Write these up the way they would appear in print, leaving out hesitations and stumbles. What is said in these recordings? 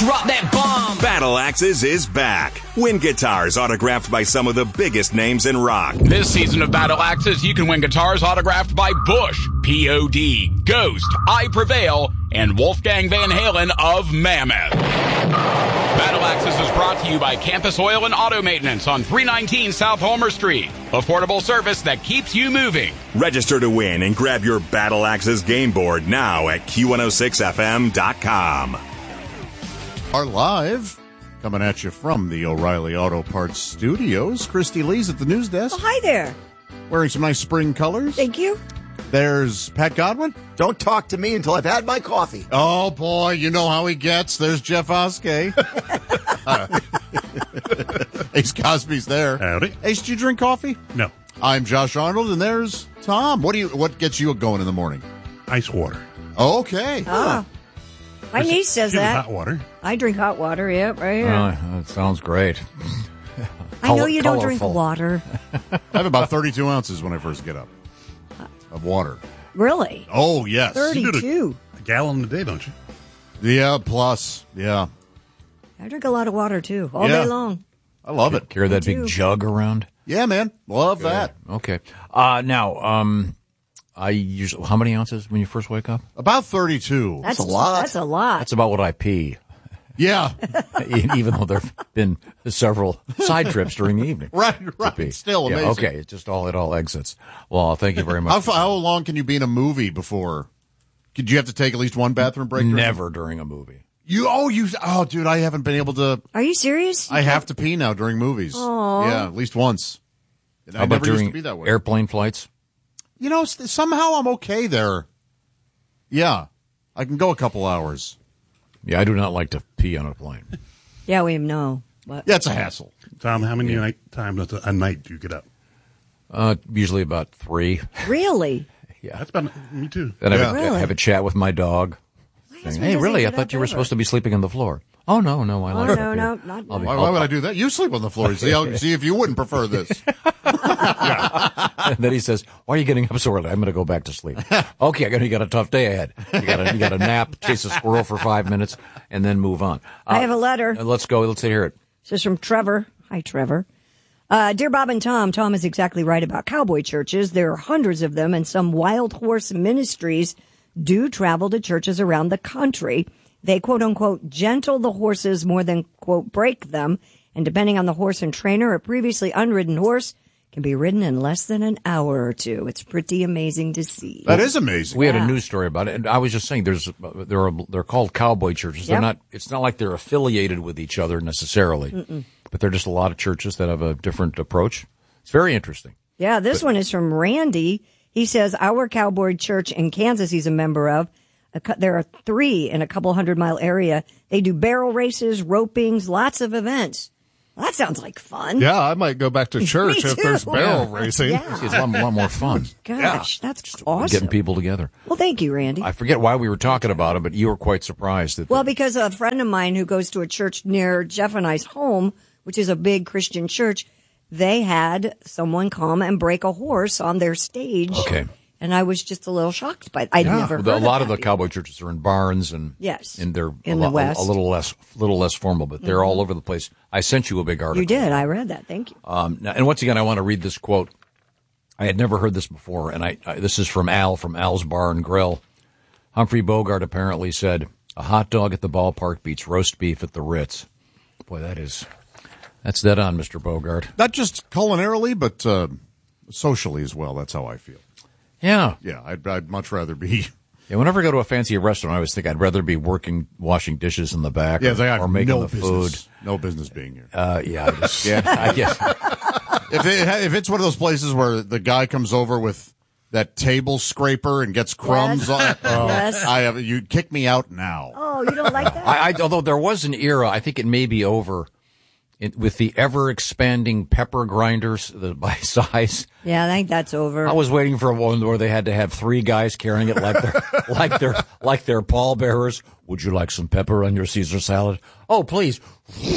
Drop that bomb. Battle Axes is back. Win guitars autographed by some of the biggest names in rock. This season of Battle Axes, you can win guitars autographed by Bush, P.O.D., Ghost, I Prevail, and Wolfgang Van Halen of Mammoth. Battle Axes is brought to you by Campus Oil and Auto Maintenance on 319 South Homer Street. Affordable service that keeps you moving. Register to win and grab your Battle Axes game board now at Q106FM.com. Are live, coming at you from the O'Reilly Auto Parts Studios. Christy Lee's at the news desk. Oh, hi there. Wearing some nice spring colors. Thank you. There's Pat Godwin. Don't talk to me until I've had my coffee. Oh, boy, you know how he gets. There's Jeff Oskey. Ace Cosby's there. Howdy. Ace, did you drink coffee? No. I'm Josh Arnold, and there's Tom. What gets you going in the morning? Ice water. Okay. Ah. My niece says Shoot, that. hot water. I drink hot water, yep, right here. That sounds great. I know you don't drink water. I have about 32 ounces when I first get up of water. Really? Oh, yes. 32. A gallon a day, don't you? Yeah, plus. Yeah. I drink a lot of water, too, all day long. I love it. Carry that Me big too. jug around? Yeah, man. Love that. Okay. Now, I usually, how many ounces when you first wake up? About 32. That's a lot. That's a lot. That's about what I pee. Yeah. Even though there have been several side trips during the evening. Right. Pee. Still Yeah, amazing. okay. It all exits. Well, thank you very much. How long can you be in a movie before? Did you have to take at least one bathroom break? Never during a movie. Oh, dude, I haven't been able to. Are you serious? I have to pee now during movies. Aw. Yeah, at least once. And How I about never used during to be that way. airplane flights? You know, somehow I'm okay there. Yeah, I can go a couple hours. Yeah, I do not like to pee on a plane. Yeah, we know. What? Yeah, it's a hassle. Tom, how many times a night do you get up? Usually about 3. Really? Yeah. That's about me too. Then I Really? have a chat with my dog. Saying, hey, really? I thought you were supposed to be sleeping on the floor. Oh, no, I like it up here. not. Why would I do that? You sleep on the floor. See if you wouldn't prefer this. And then he says, why are you getting up so early? I'm going to go back to sleep. Okay, you got a tough day ahead. You got to nap, chase a squirrel for 5 minutes, and then move on. I have a letter. Let's go. Let's hear it. This is from Trevor. Hi, Trevor. Dear Bob and Tom, Tom is exactly right about cowboy churches. There are hundreds of them, and some wild horse ministries do travel to churches around the country. They, quote unquote, gentle the horses more than, quote, break them. And depending on the horse and trainer, a previously unridden horse can be ridden in less than an hour or two. It's pretty amazing to see. That is amazing. We had a news story about it, and I was just saying they're called cowboy churches. Yep. It's not like they're affiliated with each other necessarily, but they're just a lot of churches that have a different approach. It's very interesting. Yeah, this one is from Randy. He says, our cowboy church in Kansas he's a member of, there are 3 in a couple 100-mile area. They do barrel races, ropings, lots of events. Well, that sounds like fun. Yeah, I might go back to church Me if there's too. barrel racing. Yeah. It's a lot more fun. Gosh, that's awesome. Getting people together. Well, thank you, Randy. I forget why we were talking about it, but you were quite surprised. Well, because a friend of mine who goes to a church near Jeff and I's home, which is a big Christian church, they had someone come and break a horse on their stage. Okay. And I was just a little shocked by it. I'd never heard a lot of of the that cowboy churches are in barns and Yes. and they're In the West. a little less formal, but they're all over the place. I sent you a big article. You did. I read that. Thank you. Now, and once again, I want to read this quote. I had never heard this before, and this is from Al's Bar and Grill. Humphrey Bogart apparently said, "A hot dog at the ballpark beats roast beef at the Ritz." Boy, that's dead on, Mr. Bogart. Not just culinarily, but socially as well. That's how I feel. Yeah. Yeah, I'd much rather be. Yeah, whenever I go to a fancy restaurant, I always think I'd rather be washing dishes in the back or making the food. No business being here. Yeah, I guess. If it's one of those places where the guy comes over with that table scraper and gets crumbs on it, Yes. you kick me out now. Oh, you don't like that? Although there was an era, I think it may be over, with the ever-expanding pepper grinders by size. Yeah, I think that's over. I was waiting for one where they had to have 3 guys carrying it like they're pallbearers. Would you like some pepper on your Caesar salad? Oh, please. You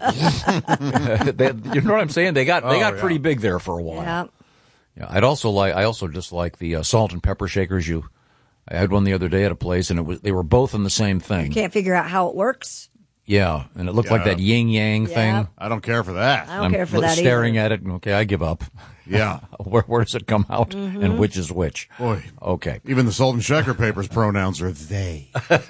know what I'm saying? They got pretty big there for a while. Yeah. Yeah, I also just like the salt and pepper shakers. I had one the other day at a place, and they were both in the same thing. Can't figure out how it works? Yeah, and it looked like that yin-yang thing. I don't care for that. I don't care for that staring either. at it, and okay, I give up. Yeah. Where does it come out, and which is which? Boy. Okay. Even the Salt and Shaker Papers pronouns are they.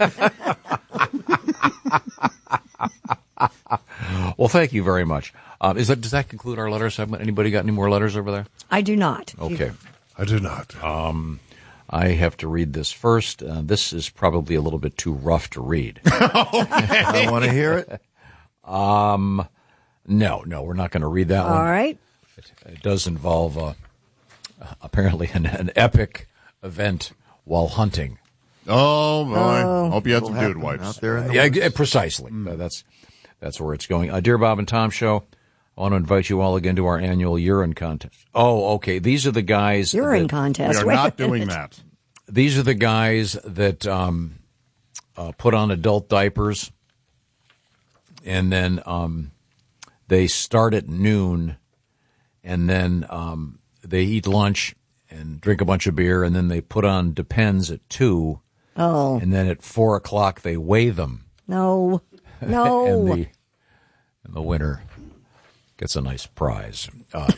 Well, thank you very much. Does that conclude our letter segment? Anybody got any more letters over there? I do not. Okay. I do not. I have to read this first. This is probably a little bit too rough to read. I want to hear it. No, we're not going to read that one. All right. It does involve apparently an epic event while hunting. Oh, boy. Hope you had some dude Happened wipes. out there in the Yeah, woods. precisely. That's where it's going. Dear Bob and Tom Show, I want to invite you all again to our annual urine contest. Oh, okay. These are the guys. Urine We contest. are Wait a not minute. doing that. These are the guys that put on adult diapers, and then they start at noon, and then they eat lunch and drink a bunch of beer, and then they put on Depends at 2, and then at 4 o'clock they weigh them. No. No. and the winner gets a nice prize. And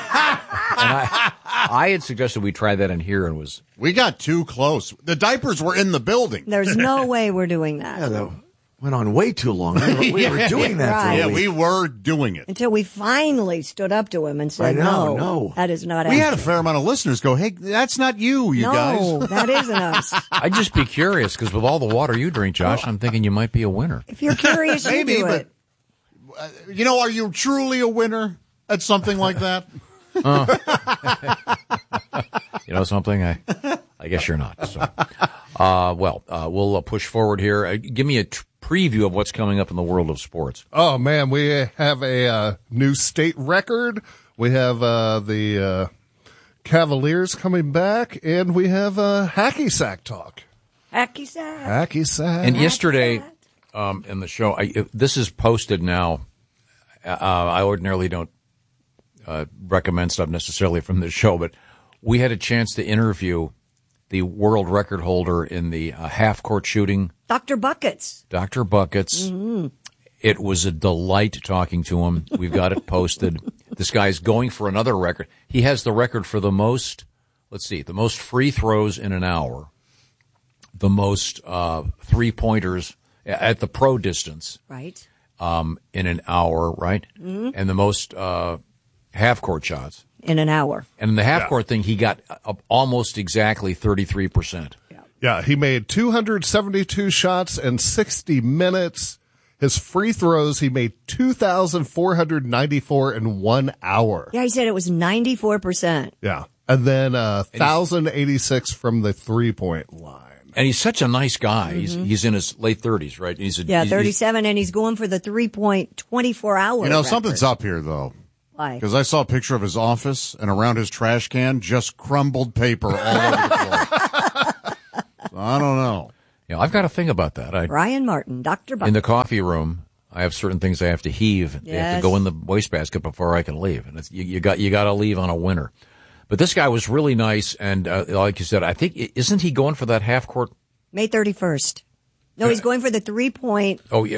I had suggested we try that in here, and was We got too close. The diapers were in the building. There's no way we're doing that. Yeah, that went on way too long. We were doing that Right. for Yeah, a week. we were doing it. Until we finally stood up to him and said, I know, no. that is not We had a accurate. fair amount of listeners go, hey, that's not you guys. No, that isn't us. I'd just be curious, because with all the water you drink, Josh, I'm thinking you might be a winner. If you're curious, Maybe, you do but it. Are you truly a winner at something like that? You know something? I guess you're not. So, we'll push forward here. Give me a preview of what's coming up in the world of sports. Oh, man, we have a new state record. We have the Cavaliers coming back, and we have hacky sack talk. Hacky sack. Hacky sack. And yesterday in the show, this is posted now. I ordinarily don't recommend stuff necessarily from this show, but we had a chance to interview the world record holder in the half-court shooting, Dr. Buckets. Dr. Buckets. Mm-hmm. It was a delight talking to him. We've got it posted. This guy's going for another record. He has the record for the most free throws in an hour, the most three-pointers at the pro distance. Right. In an hour, right? Mm-hmm. And the most half-court shots. In an hour. And in the half-court thing, he got almost exactly 33%. Yeah, he made 272 shots in 60 minutes. His free throws, he made 2,494 in 1 hour. Yeah, he said it was 94%. Yeah. And then 1,086 from the three-point line. And he's such a nice guy. Mm-hmm. He's in his late 30s, right? He's 37, and he's going for the 3-point 24-hour record. Something's up here, though. Why? Because I saw a picture of his office, and around his trash can, just crumbled paper all over the floor. So I don't know. I've got to think about that. Brian Martin, Dr. Buckets. In the coffee room, I have certain things I have to heave. They have to go in the wastebasket before I can leave. And you got to leave on a winner. But this guy was really nice, and like you said, I think, isn't he going for that half-court? May 31st. No, he's going for the 3-point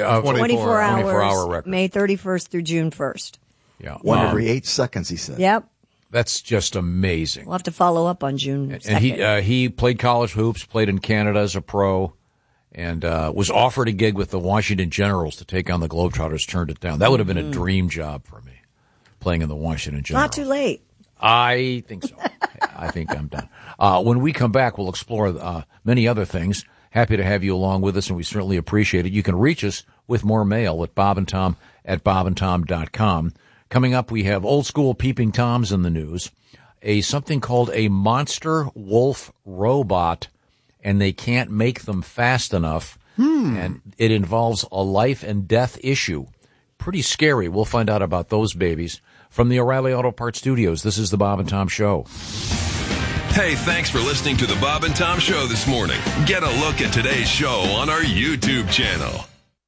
24-hour record. May 31st through June 1st. Yeah. One every 8 seconds, he said. Yep. That's just amazing. We'll have to follow up on June 2nd. And he played college hoops, played in Canada as a pro, and was offered a gig with the Washington Generals to take on the Globetrotters, turned it down. That would have been a dream job for me, playing in the Washington Generals. Not too late. I think so. I think I'm done. When we come back, we'll explore many other things. Happy to have you along with us, and we certainly appreciate it. You can reach us with more mail at bobandtom@bobandtom.com. Coming up, we have old school peeping toms in the news, something called a monster wolf robot, and they can't make them fast enough. And it involves a life and death issue. Pretty scary. We'll find out about those babies. From the O'Reilly Auto Parts Studios, this is the Bob and Tom Show. Hey, thanks for listening to the Bob and Tom Show this morning. Get a look at today's show on our YouTube channel.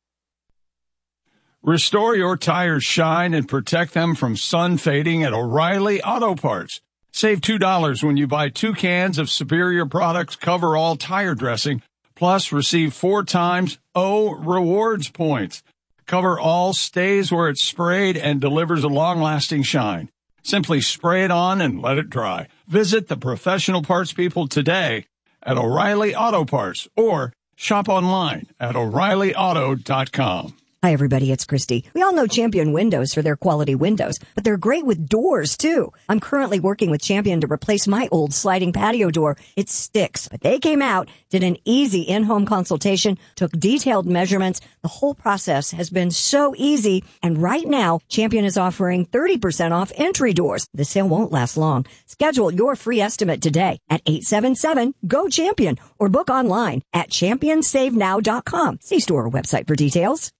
Restore your tires' shine and protect them from sun fading at O'Reilly Auto Parts. Save $2 when you buy 2 cans of Superior Products Cover-All tire dressing, plus receive 4 times O Rewards points. Cover All stays where it's sprayed and delivers a long-lasting shine. Simply spray it on and let it dry. Visit the professional parts people today at O'Reilly Auto Parts or shop online at O'ReillyAuto.com. Hi, everybody. It's Christy. We all know Champion Windows for their quality windows, but they're great with doors, too. I'm currently working with Champion to replace my old sliding patio door. It sticks, but they came out, did an easy in-home consultation, took detailed measurements. The whole process has been so easy, and right now, Champion is offering 30% off entry doors. The sale won't last long. Schedule your free estimate today at 877-GO-CHAMPION or book online at ChampionSaveNow.com. See store website for details.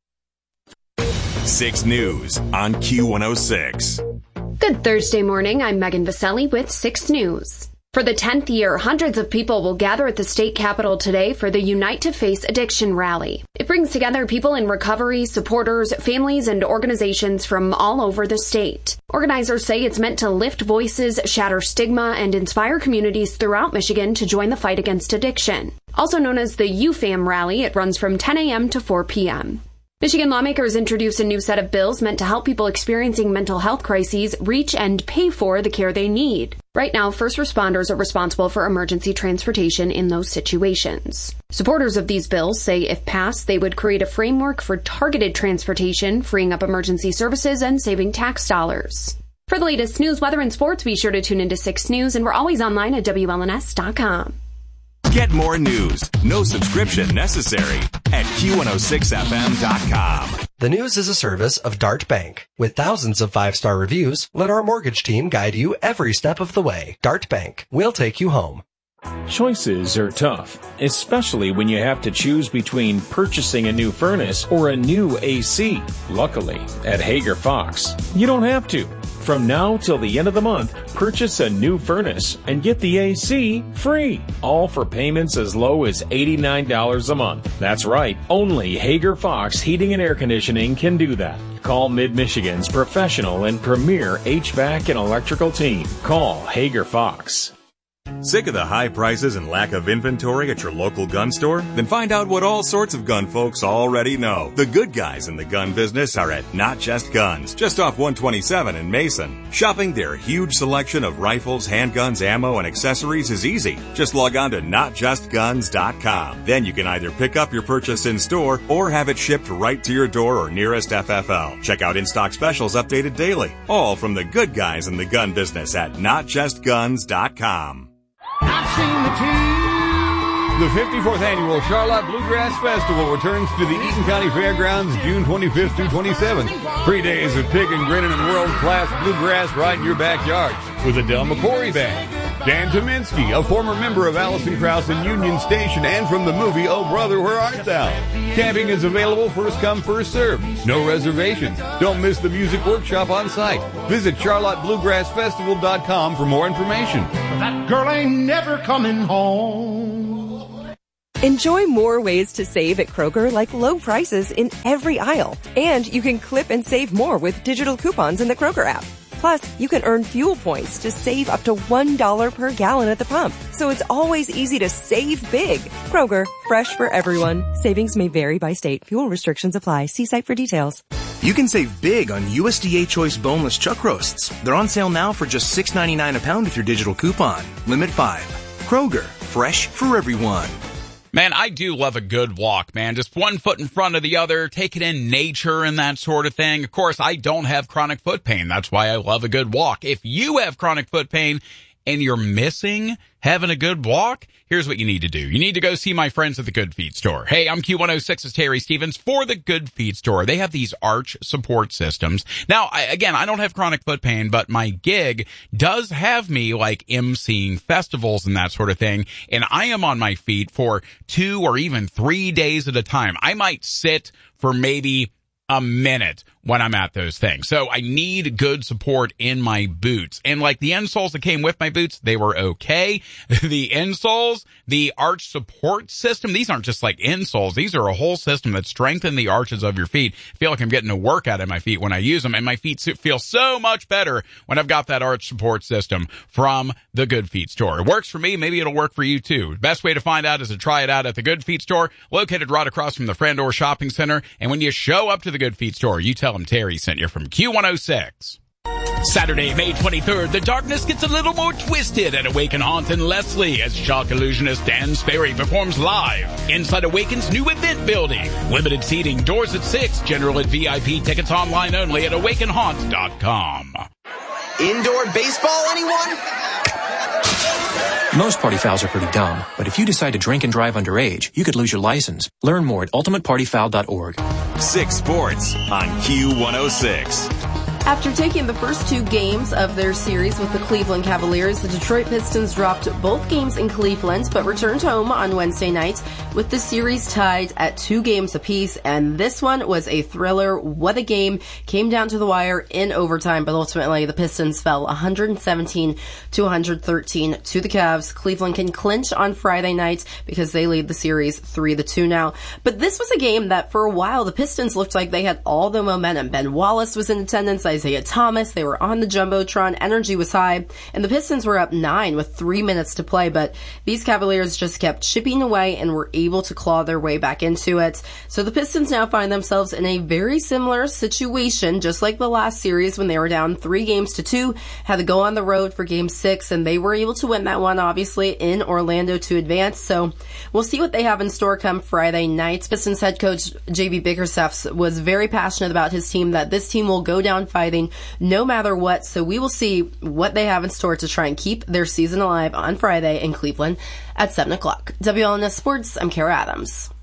6 News on Q106. Good Thursday morning. I'm Megan Vaselli with 6 News. For the 10th year, hundreds of people will gather at the state capitol today for the Unite to Face Addiction rally. It brings together people in recovery, supporters, families, and organizations from all over the state. Organizers say it's meant to lift voices, shatter stigma, and inspire communities throughout Michigan to join the fight against addiction. Also known as the UFAM rally, it runs from 10 a.m. to 4 p.m. Michigan lawmakers introduced a new set of bills meant to help people experiencing mental health crises reach and pay for the care they need. Right now, first responders are responsible for emergency transportation in those situations. Supporters of these bills say if passed, they would create a framework for targeted transportation, freeing up emergency services and saving tax dollars. For the latest news, weather, and sports, be sure to tune into 6 News, and we're always online at WLNS.com. Get more news, no subscription necessary at Q106FM.com. The News is a service of Dart Bank. With thousands of 5-star reviews, let our mortgage team guide you every step of the way. Dart Bank. We'll take you home. Choices are tough, especially when you have to choose between purchasing a new furnace or a new AC. Luckily, at Hager Fox, you don't have to. From now till the end of the month, purchase a new furnace and get the AC free. All for payments as low as $89 a month. That's right, only Hager Fox Heating and Air Conditioning can do that. Call Mid-Michigan's professional and premier HVAC and electrical team. Call Hager Fox. Sick of the high prices and lack of inventory at your local gun store? Then find out what all sorts of gun folks already know. The good guys in the gun business are at Not Just Guns, just off 127 in Mason. Shopping their huge selection of rifles, handguns, ammo, and accessories is easy. Just log on to NotJustGuns.com. Then you can either pick up your purchase in store or have it shipped right to your door or nearest FFL. Check out in-stock specials updated daily. All from the good guys in the gun business at NotJustGuns.com. I've seen the team. The 54th Annual Charlotte Bluegrass Festival returns to the Eaton County Fairgrounds June 25th through 27th. 3 days of picking, grinning, and world-class bluegrass right in your backyard with the Del McCoury Band. Dan Tominski, a former member of Allison Krauss and Union Station and from the movie Oh Brother, Where Art Thou? Camping is available first come, first served. No reservations. Don't miss the music workshop on site. Visit CharlotteBluegrassFestival.com for more information. That girl ain't never coming home. Enjoy more ways to save at Kroger, like low prices in every aisle. And you can clip and save more with digital coupons in the Kroger app. Plus, you can earn fuel points to save up to $1 per gallon at the pump. So it's always easy to save big. Kroger, fresh for everyone. Savings may vary by state. Fuel restrictions apply. See site for details. You can save big on USDA Choice boneless chuck roasts. They're on sale now for just $6.99 a pound with your digital coupon. Limit 5. Kroger, fresh for everyone. Man, I do love a good walk, man. Just one foot in front of the other, taking in nature and that sort of thing. Of course, I don't have chronic foot pain. That's why I love a good walk. If you have chronic foot pain and you're missing having a good walk, here's what you need to do. You need to go see my friends at the Good Feet Store. Hey, I'm Q106's Terry Stevens for the Good Feet Store. They have these arch support systems. Now, I don't have chronic foot pain, but my gig does have me like emceeing festivals and that sort of thing. And I am on my feet for 2 or even 3 days at a time. I might sit for maybe a minute when I'm at those things. So I need good support in my boots. And like the insoles that came with my boots, they were okay. The insoles, the arch support system, these aren't just like insoles. These are a whole system that strengthen the arches of your feet. I feel like I'm getting a workout in my feet when I use them, and my feet feel so much better when I've got that arch support system from the Good Feet store. It works for me. Maybe it'll work for you too. Best way to find out is to try it out at the Good Feet store, located right across from the Frandor Shopping Center. And when you show up to the Good Feet store, you tell them Terry sent you from Q106. Saturday, May 23rd, the darkness gets a little more twisted at Awaken Haunt in Leslie as shock illusionist Dan Sperry performs live inside Awaken's new event building. Limited seating, doors at 6, general at VIP, tickets online only at awakenhaunt.com. Indoor baseball, anyone? Most party fouls are pretty dumb, but if you decide to drink and drive underage, you could lose your license. Learn more at ultimatepartyfoul.org. 6 Sports on Q106. After taking the first 2 games of their series with the Cleveland Cavaliers, the Detroit Pistons dropped both games in Cleveland, but returned home on Wednesday night with the series tied at 2 games apiece. And this one was a thriller. What a game. Came down to the wire in overtime, but ultimately the Pistons fell 117 to 113 to the Cavs. Cleveland can clinch on Friday night because they lead the series 3-2 now. But this was a game that for a while the Pistons looked like they had all the momentum. Ben Wallace was in attendance, Isaiah Thomas, they were on the Jumbotron, energy was high, and the Pistons were up 9 with 3 minutes to play, but these Cavaliers just kept chipping away and were able to claw their way back into it. So the Pistons now find themselves in a very similar situation, just like the last series when they were down 3-2, had to go on the road for game 6, and they were able to win that one, obviously, in Orlando to advance. So we'll see what they have in store come Friday night. Pistons head coach J.B. Bickerstaff was very passionate about his team, that this team will go down fighting no matter what. So we will see what they have in store to try and keep their season alive on Friday in Cleveland at 7 o'clock. WLNS Sports, I'm Kara Adams.